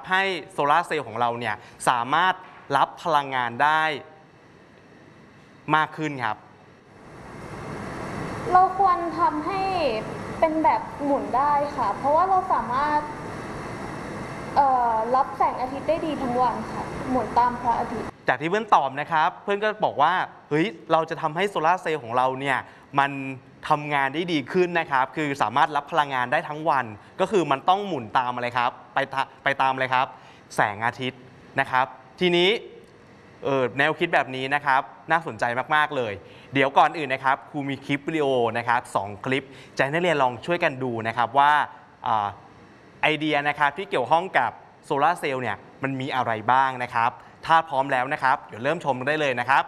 ให้โซลาร์เซลล์ของเราเนี่ยสามารถรับพลังงานได้มากขึ้นครับเราควรทำให้เป็นแบบหมุนได้ค่ะเพราะว่าเราสามารถรับแสงอาทิตย์ได้ดีทั้งวันค่ะหมุนตามพระอาทิตย์จากที่เพื่อนตอบนะครับเพื่อนก็บอกว่าเฮ้ยเราจะทำให้โซลาร์เซลล์ของเราเนี่ยมันทำงานได้ดีขึ้นนะครับคือสามารถรับพลังงานได้ทั้งวันก็คือมันต้องหมุนตามอะไรครับไปตามอะไรครับแสงอาทิตย์นะครับทีนี้แนวคิดแบบนี้นะครับน่าสนใจมากๆเลยเดี๋ยวก่อนอื่นนะครับครูมีคลิปวิดีโอนะครับ2 คลิปจะให้นักเรียนลองช่วยกันดูนะครับว่าไอเดียนะครับที่เกี่ยวข้องกับโซลาร์เซลล์เนี่ยมันมีอะไรบ้างนะครับถ้าพร้อมแล้วนะครับเดี๋ยวเริ่มชมได้เลยนะครับ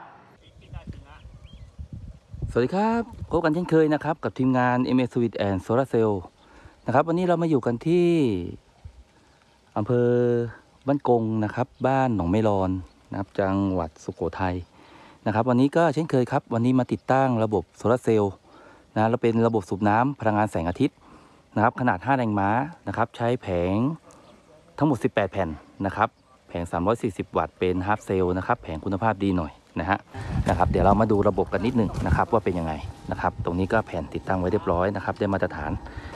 สวัสดีครับพบกันเช่นเคยนะครับกับทีมงาน MS Switch and Solar Cell นะครับวันนี้เรามาอยู่กันที่อำเภอบ้านกงนะครับบ้านหนองไมลอนนะครับจังหวัดสุโขทัยนะครับวันนี้ก็เช่นเคยครับวันนี้มาติดตั้งระบบโซลาร์เซลล์นะแล้วเป็นระบบสูบน้ำพลังงานแสงอาทิตย์นะครับขนาด5 แรงม้านะครับใช้แผงทั้งหมด18 แผ่นนะครับแผง340 วัตต์เป็นฮาล์ฟเซลล์นะครับแผงคุณภาพดีหน่อยนะครับเดี๋ยวเรามาดูระบบกันนิดหนึ่งนะครับว่าเป็นยังไงนะครับตรงนี้ก็แผ่นติดตั้งไว้เรียบร้อยนะครับได้มาตรฐาน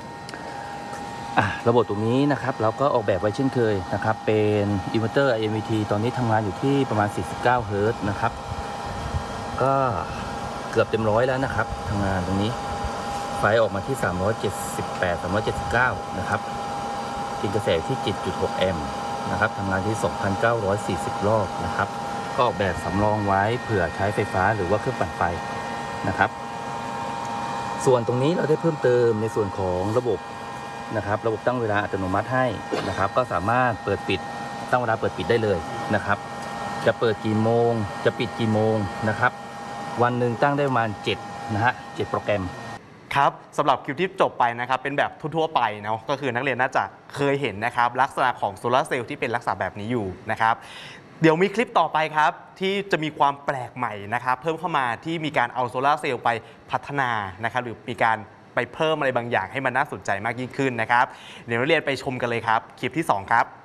ระบบตรงนี้นะครับเราก็ออกแบบไว้เช่นเคยนะครับเป็นอินเวอร์เตอร์ IMVT ตอนนี้ทำงานอยู่ที่ประมาณ49 เฮิร์ตซ์นะครับก็เกือบเต็มร้อยแล้วนะครับทำงานตรงนี้ไฟออกมาที่378 379นะครับกินกระแสที่ 7.6 แอมป์นะครับทำงานที่ 2,940 รอบนะครับก็ออกแบบสำรองไว้เผื่อใช้ไฟฟ้าหรือว่าเครื่องปั่นไฟนะครับส่วนตรงนี้เราได้เพิ่มเติมในส่วนของระบบนะครับระบบตั้งเวลาอัตโนมัติให้นะครับก็สามารถเปิดปิดตั้งเวลาเปิดปิดได้เลยนะครับจะเปิดกี่โมงจะปิดกี่โมงนะครับวันหนึ่งตั้งได้ประมาณ7 โปรแกรมครับสำหรับคลิปที่จบไปนะครับเป็นแบบทั่วๆไปเนาะก็คือนักเรียนน่าจะเคยเห็นนะครับลักษณะของโซลาร์เซลล์ที่เป็นลักษณะแบบนี้อยู่นะครับเดี๋ยวมีคลิปต่อไปครับที่จะมีความแปลกใหม่นะครับเพิ่มเข้ามาที่มีการเอาโซลาร์เซลล์ไปพัฒนานะครับหรือมีการไปเพิ่มอะไรบางอย่างให้มันน่าสนใจมากยิ่งขึ้นนะครับเดี๋ยวนักเรียนไปชมกันเลยครับคลิปที่ 2 ครับ